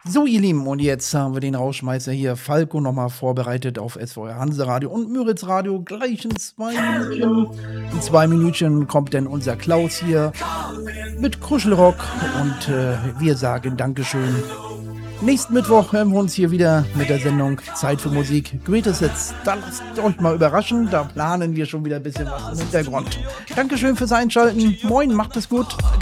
So, ihr Lieben, und jetzt haben wir den Rausschmeißer hier, Falco, nochmal vorbereitet auf SVR Hanseradio und Müritz Radio. Gleich in 2 Minuten. In 2 Minütchen kommt dann unser Klaus hier mit Kruschelrock und wir sagen Dankeschön. Nächsten Mittwoch hören wir uns hier wieder mit der Sendung Zeit für Musik. Greatest Hits. Da lasst euch mal überraschen. Da planen wir schon wieder ein bisschen was im Hintergrund. Dankeschön fürs Einschalten. Moin, macht es gut.